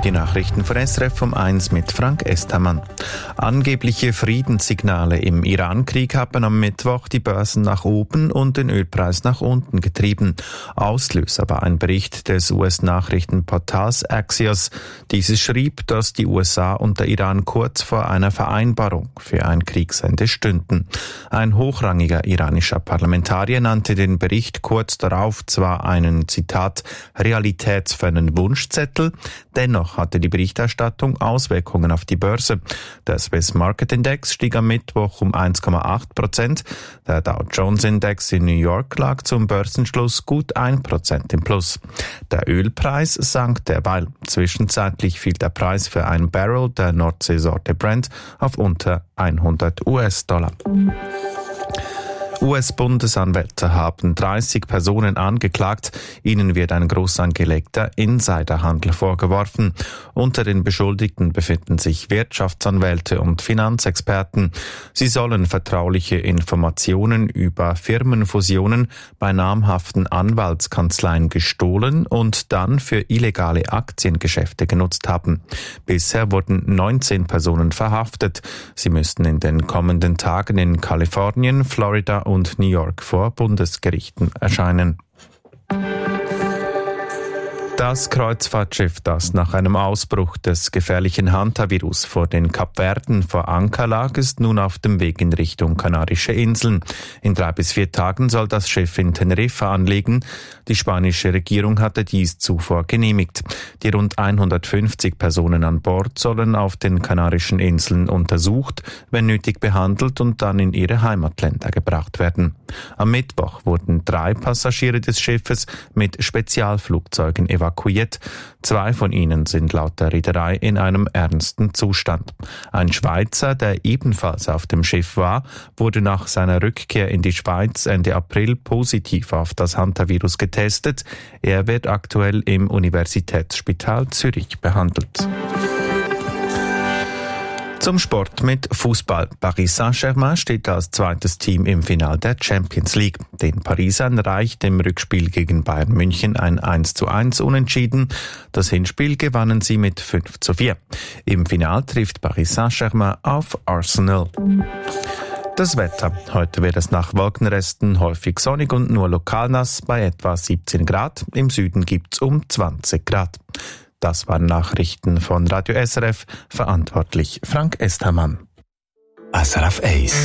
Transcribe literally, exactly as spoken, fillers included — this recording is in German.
Die Nachrichten von S R F um eins mit Frank Estermann. Angebliche Friedenssignale im Iran-Krieg haben am Mittwoch die Börsen nach oben und den Ölpreis nach unten getrieben. Auslöser war ein Bericht des U S-Nachrichtenportals Axios. Dieses schrieb, dass die U S A und der Iran kurz vor einer Vereinbarung für ein Kriegsende stünden. Ein hochrangiger iranischer Parlamentarier nannte den Bericht kurz darauf zwar einen, Zitat, realitätsfernen Wunschzettel, dennoch hatte die Berichterstattung Auswirkungen auf die Börse. Der Swiss Market Index stieg am Mittwoch um eins Komma acht Prozent. Der Dow Jones Index in New York lag zum Börsenschluss gut ein Prozent im Plus. Der Ölpreis sank derweil. Zwischenzeitlich fiel der Preis für ein Barrel der Nordseesorte Brent auf unter hundert US-Dollar. U S-Bundesanwälte haben dreißig Personen angeklagt. Ihnen wird ein groß angelegter Insiderhandel vorgeworfen. Unter den Beschuldigten befinden sich Wirtschaftsanwälte und Finanzexperten. Sie sollen vertrauliche Informationen über Firmenfusionen bei namhaften Anwaltskanzleien gestohlen und dann für illegale Aktiengeschäfte genutzt haben. Bisher wurden neunzehn Personen verhaftet. Sie müssten in den kommenden Tagen in Kalifornien, Florida und New York vor Bundesgerichten erscheinen. Das Kreuzfahrtschiff, das nach einem Ausbruch des gefährlichen Hantavirus vor den Kapverden vor Anker lag, ist nun auf dem Weg in Richtung Kanarische Inseln. In drei bis vier Tagen soll das Schiff in Teneriffa anlegen. Die spanische Regierung hatte dies zuvor genehmigt. Die rund hundertfünfzig Personen an Bord sollen auf den Kanarischen Inseln untersucht, wenn nötig behandelt und dann in ihre Heimatländer gebracht werden. Am Mittwoch wurden drei Passagiere des Schiffes mit Spezialflugzeugen evakuiert. evakuiert. Zwei von ihnen sind laut der Reederei in einem ernsten Zustand. Ein Schweizer, der ebenfalls auf dem Schiff war, wurde nach seiner Rückkehr in die Schweiz Ende April positiv auf das Hantavirus getestet. Er wird aktuell im Universitätsspital Zürich behandelt. Zum Sport mit Fußball. Paris Saint-Germain steht als zweites Team im Finale der Champions League. Den Parisern reicht im Rückspiel gegen Bayern München ein eins zu eins Unentschieden. Das Hinspiel gewannen sie mit fünf zu vier. Im Finale trifft Paris Saint-Germain auf Arsenal. Das Wetter. Heute wird es nach Wolkenresten häufig sonnig und nur lokal nass bei etwa siebzehn Grad. Im Süden gibt's um zwanzig Grad. Das waren Nachrichten von Radio S R F, verantwortlich Frank Estermann. S R F eins